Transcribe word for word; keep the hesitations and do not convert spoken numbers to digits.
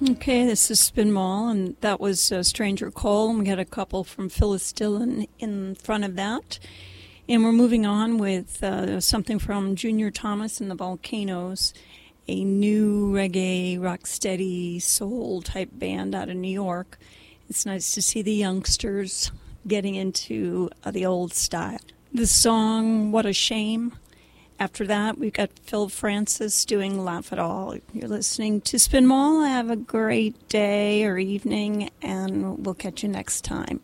Okay, this is Spin Mall, and that was uh, Stranger Cole, and we had a couple from Phyllis Dillon in front of that. And we're moving on with uh, something from Junior Thomas and the Volcanoes, a new reggae, rocksteady, soul-type band out of New York. It's nice to see the youngsters getting into uh, the old style. The song, What a Shame. After that, we've got Phil Francis doing Laugh It All. You're listening to Spin Mall. Have a great day or evening, and we'll catch you next time.